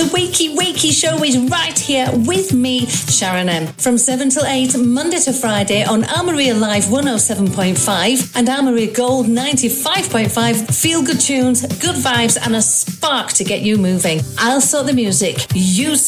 The Wakey Show is right here with me, Sharon M. From 7 till 8, Monday to Friday on Armoria Live 107.5 and Armoria Gold 95.5. Feel good tunes, good vibes and a spark to get you moving. I'll sort the music. You